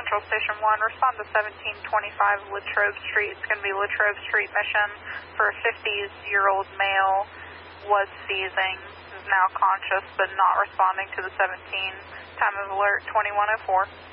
Central Station 1. Respond to 1725 Latrobe Street. It's going to be Latrobe Street mission for a 50-year-old male. Was seizing. Is now conscious but not responding to the 17. Time of alert 2104.